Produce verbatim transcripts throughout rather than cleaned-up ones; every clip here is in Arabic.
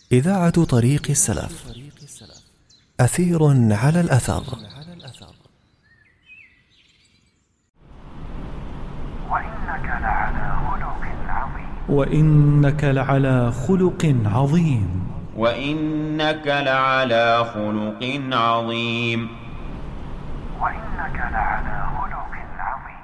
إذاعة طريق السلف، أثير على الأثر. وإنك لعلى خلق عظيم وإنك لعلى خلق عظيم وإنك لعلى خلق عظيم.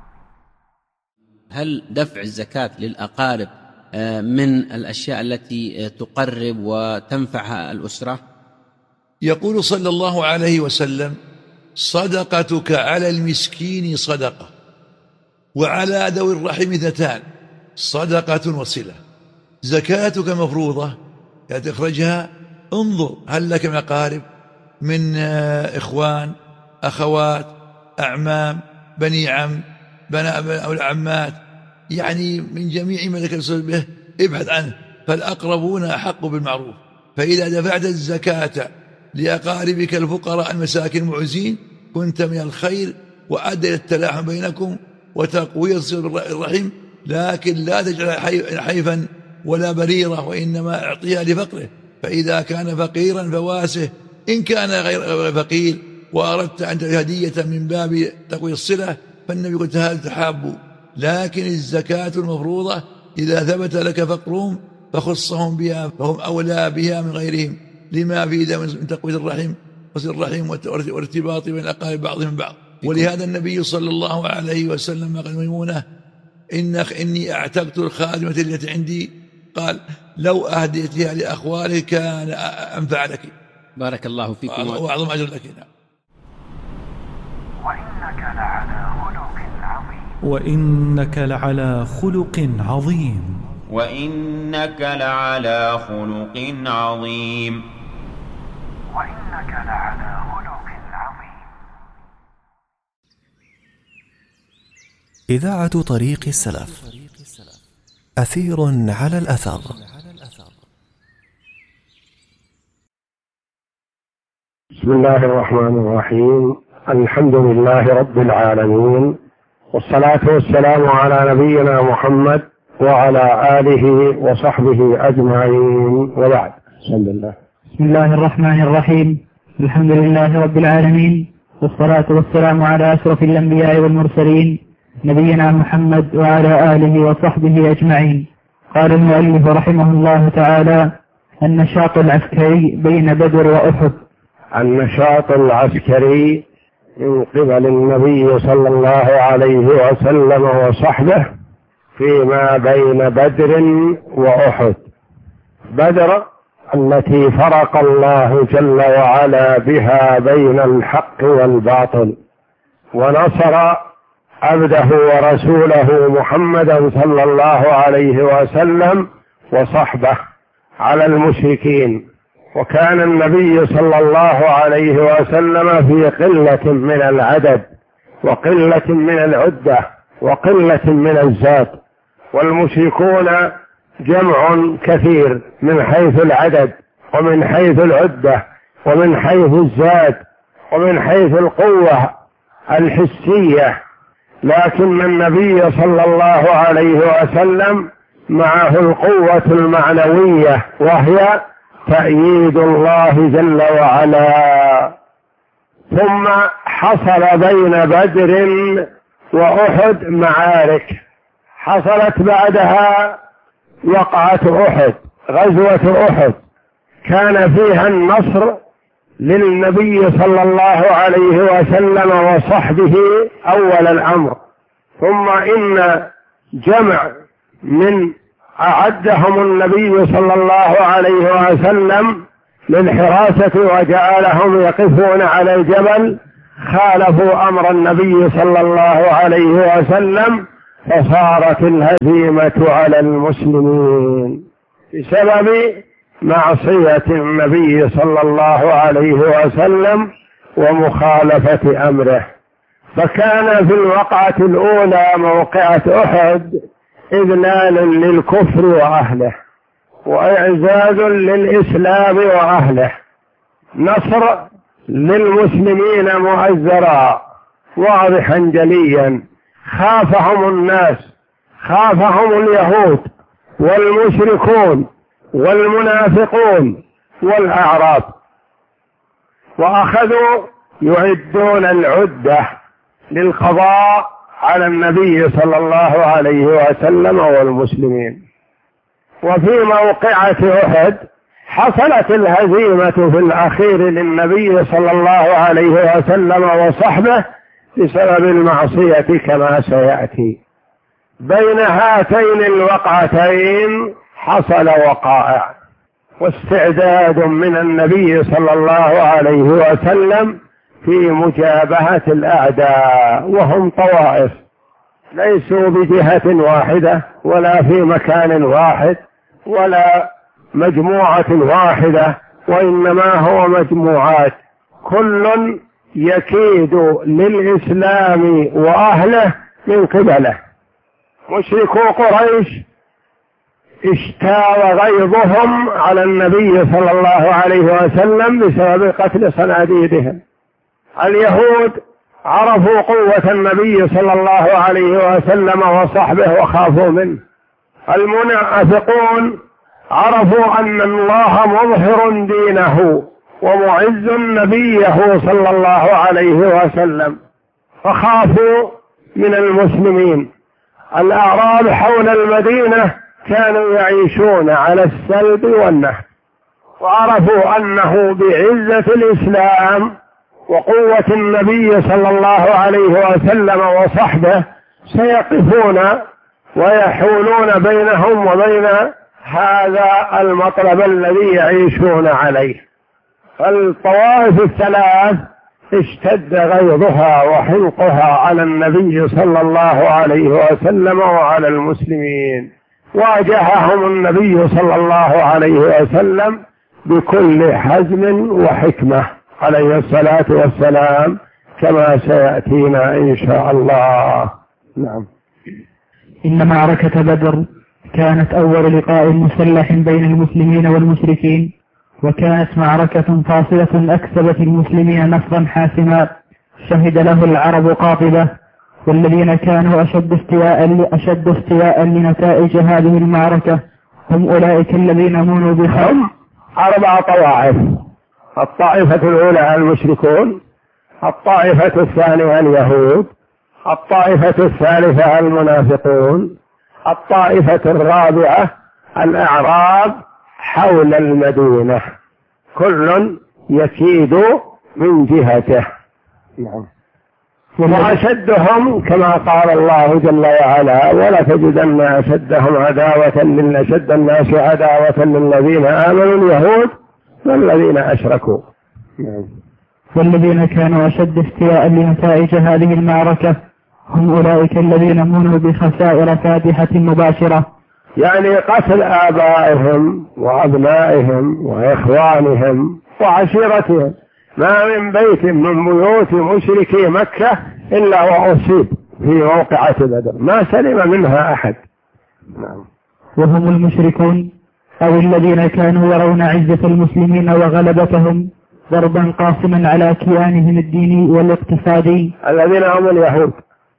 هل دفع الزكاة للأقارب من الأشياء التي تقرب وتنفع الأسرة؟ يقول صلى الله عليه وسلم: صدقتك على المسكين صدقة، وعلى ذوي الرحم اثنتان، صدقة وصلة. زكاتك مفروضة تخرجها، انظر هل لك من أقارب، من إخوان، أخوات، أعمام، بني عم، بناء أو العمات، يعني من جميع ما ذكر به ابحث عنه، فالأقربون أحق بالمعروف. فإذا دفعت الزكاة لأقاربك الفقراء المساكين المعوزين كنت من الخير، وأدى التلاحم بينكم وتقوية الرحم، لكن لا تجعل حيفا ولا بريرة، وإنما اعطيها لفقره. فإذا كان فقيرا فواسه، إن كان غير فقير وأردت أن تهدي هدية من باب تقوية الصلة فالنبي قلت هذا تحابوا. لكن الزكاة المفروضة إذا ثبت لك فقرهم فخصهم بها، فهم أولى بها من غيرهم، لما في ذا من تقوية الرحم وصل الرحم وارتباط بين الأقارب بعضهم بعض. ولهذا النبي صلى الله عليه وسلم قال ميمونة: إن إني أعتقت الخادمة التي عندي، قال: لو أهديتها لأخوالك كان أنفع لك. بارك الله فيكم وأعظم أجر لك. وإنك لعلى خلق عظيم وإنك لعلى خلق عظيم وإنك لعلى خلق عظيم وإنك لعلى خلق عظيم. إذاعة طريق السلف، أثير على الأثر. بسم الله الرحمن الرحيم. الحمد لله رب العالمين، والصلاة والسلام على نبينا محمد وعلى آله وصحبه أجمعين، وبعد. بسم الله بسم الله الرحمن الرحيم. الحمد لله رب العالمين، والصلاة والسلام على أشرف الأنبياء والمرسلين نبينا محمد وعلى آله وصحبه أجمعين. قال المؤلف رحمه الله تعالى: النشاط العسكري بين بدر وأحد. النشاط العسكري من قبل النبي صلى الله عليه وسلم وصحبه فيما بين بدر وأحد. بدر التي فرق الله جل وعلا بها بين الحق والباطل، ونصر عبده ورسوله محمدا صلى الله عليه وسلم وصحبه على المشركين. وكان النبي صلى الله عليه وسلم في قلة من العدد وقلة من العدة وقلة من الزاد، والمشركون جمع كثير من حيث العدد ومن حيث العدة ومن حيث الزاد ومن حيث القوة الحسية، لكن النبي صلى الله عليه وسلم معه القوة المعنوية، وهي تأييد الله جل وعلا. ثم حصل بين بدر وأحد معارك، حصلت بعدها وقعة أحد، غزوة أحد، كان فيها النصر للنبي صلى الله عليه وسلم وصحبه أول الأمر. ثم إن جمع من أعدهم النبي صلى الله عليه وسلم للحراسة وجعلهم يقفون على الجبل خالفوا أمر النبي صلى الله عليه وسلم، فصارت الهزيمة على المسلمين بسبب معصية النبي صلى الله عليه وسلم ومخالفة أمره. فكان في الوقعة الأولى موقعة أحد إذلال للكفر وأهله وإعزاز للإسلام وأهله، نصر للمسلمين مؤزرا واضحا جليا، خافهم الناس، خافهم اليهود والمشركون والمنافقون والأعراب، وأخذوا يعدون العدة للقضاء على النبي صلى الله عليه وسلم والمسلمين. وفي موقعة أحد حصلت الهزيمة في الأخير للنبي صلى الله عليه وسلم وصحبه بسبب المعصية كما سيأتي. بين هاتين الوقعتين حصل وقائع واستعداد من النبي صلى الله عليه وسلم في مجابهة الأعداء، وهم طوائف ليسوا بجهة واحدة ولا في مكان واحد ولا مجموعة واحدة، وإنما هو مجموعات كل يكيد للإسلام وأهله من قبله. مشركو قريش اشتاء غيظهم على النبي صلى الله عليه وسلم بسبب قتل صناديدهم. اليهود عرفوا قوة النبي صلى الله عليه وسلم وصحبه وخافوا منه. المنافقون عرفوا أن الله مظهر دينه ومعز نبيه صلى الله عليه وسلم فخافوا من المسلمين. الأعراب حول المدينة كانوا يعيشون على السلب والنهب، وعرفوا أنه بعزة الإسلام وقوة النبي صلى الله عليه وسلم وصحبه سيقفون ويحولون بينهم وبين هذا المطلب الذي يعيشون عليه. فالطوائف الثلاث اشتد غيظها وحنقها على النبي صلى الله عليه وسلم وعلى المسلمين، واجههم النبي صلى الله عليه وسلم بكل حزم وحكمة عليه الصلاة والسلام كما سيأتينا إن شاء الله. نعم. إن معركة بدر كانت أول لقاء مسلح بين المسلمين والمشركين، وكانت معركة فاصلة أكسبت المسلمين نصرا حاسما شهد له العرب قاطبة، والذين كانوا أشد استياء أشد استياء لنتائج هذه المعركة هم أولئك الذين منوا بهم أربع طوائف: الطائفة الأولى المشركون، الطائفة الثانية اليهود، الطائفة الثالثة المنافقون، الطائفة الرابعة الأعراب حول المدينة، كل يكيد من جهته. نعم. وأشدهم كما قال الله جل وعلا: ولا تجدن أشدهم عداوة للأشد الناس عداوة للذين آمنوا اليهود والذين أشركوا. نعم. والذين كانوا أشد استياء لنتائج هذه المعركة هم أولئك الذين منوا بخسائر فادحة مباشرة، يعني قتل آبائهم وأبنائهم وإخوانهم وعشيرتهم. ما من بيت من بيوت مشركي مكة إلا وأصيب في موقعة بدر، ما سلم منها أحد. نعم. وهم المشركون أو الذين كانوا يرون عزة المسلمين وغلبتهم ضربا قاصما على كيانهم الديني والاقتصادي، الذين هم اليهود.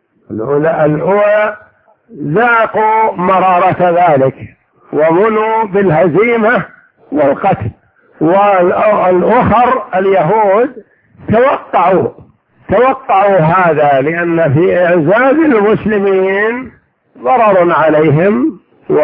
الأولى ذاقوا مرارة ذلك ومنوا بالهزيمة والقتل، والأخر اليهود توقعوا توقعوا هذا، لأن في إعزاز المسلمين ضرر عليهم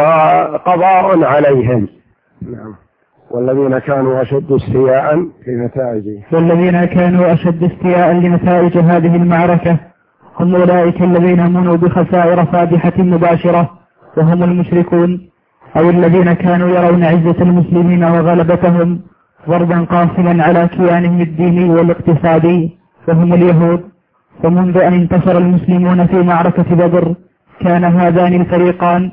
وقضاء عليهم. نعم. والذين كانوا أشد استياء لنتائجه والذين كانوا أشد استياء لنتائج هذه المعركة هم أولئك الذين منوا بخسائر فادحة مباشرة، وهم المشركون أو الذين كانوا يرون عزة المسلمين وغلبتهم ضربا قاصما على كيانهم الديني والاقتصادي، وهم اليهود. ومنذ أن انتصر المسلمون في معركة بدر كان هذان الفريقان